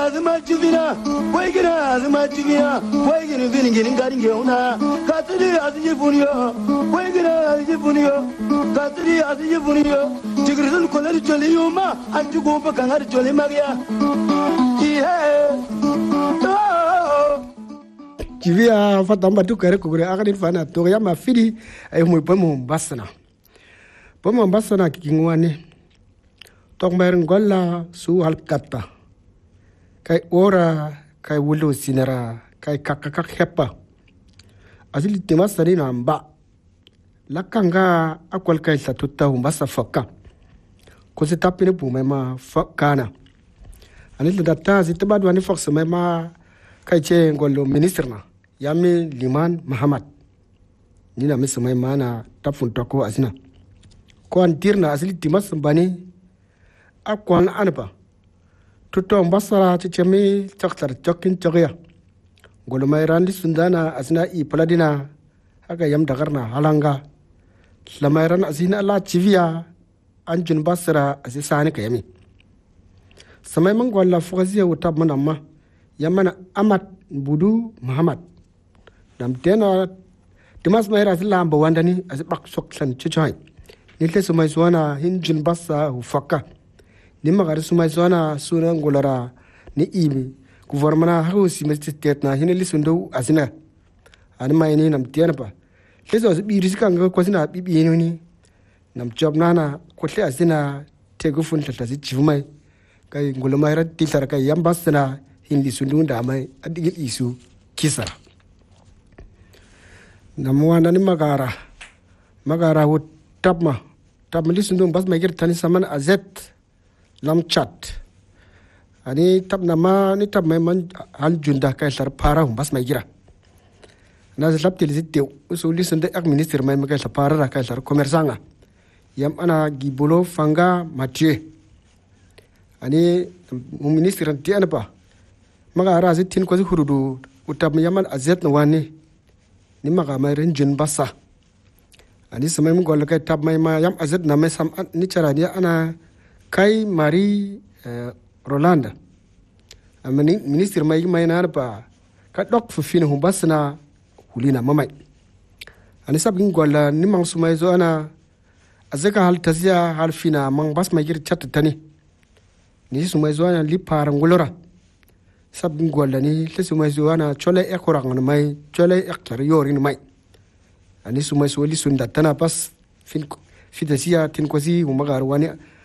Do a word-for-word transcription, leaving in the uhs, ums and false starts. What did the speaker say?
azma chivina waigina azma chivina waigina viningin garinge una katri azji bunyo waigina azji bunyo katri azji bunyo tigrizul kolari choliyuma antu gomba kangar choli magia ihe kivia fatamba tukare kugure akadin fana to ya mafidi ay muy pomo basana pomo basana kingwane tokmer ngolla su halkata kai ora kai wulu sinara kai kakakak hepa asili timasari na mba lakanga akwal kai satuta humbasa foka ko se tapine pu mema fokana anil data zitbad wani fokse mema kai che ngolo minister na yami liman muhammad nina misa mai mana tafun toko asina ko antirna asili timas bani akwan anba tuto mbasara chichemi chaktar chokin chogya ngolo mai randi sundana asina i paladina haka yam dagarna halanga lamairan asina la chivia anjun basara asisani kayami samai mangwala fugaziya utab manamma yamana amat budu muhammad dam tena timas mai ras lamba wandani as bak sok san chichai ni le sumai suana hinjin bassa hu fakka ni magar sumai suana suna ngolara ni ibi gouvernement ha si mestet na hineli sundo asina ani mai ni nam tena pa lezo bi risika nga ko sina bibi ni nam job nana ko le asina te go fun tata si chivmai kai ngolomai rat titar kai yambasna hindi sundunda mai adigil isu kisara namuana ni magara magara wo tabma tabli sundum bas mai girtani saman azet lam chat ani tabna ma ni tab mai man hal junda kai sar para hum bas mai gira na zlap tel zitte usul lisunda ak minister mai mai sar para kai sar commerçanga yam ana gibolo fanga mathieu ani minister tiana ba magara zitin ko hurudu utab yaman azet no wani ni maga mai renjin bassa ani samai mun gol kai tab mai ma yam azet na mai sam ni charani ana kai mari rolanda amani minister mai mai na ba ka dok fu fin hu basna hulina mamai ani sabin gol ni mang sumai zo ana azaka hal taziya hal fina mang bas mai gir chat tani ni sumai zo ana li parangulora sabin gwalla ni le sumai zuwana chole ekorang na mai chole ektar yori ni mai ani sumai suwali sunda tana pas fin fidasia tin kosi umagar wani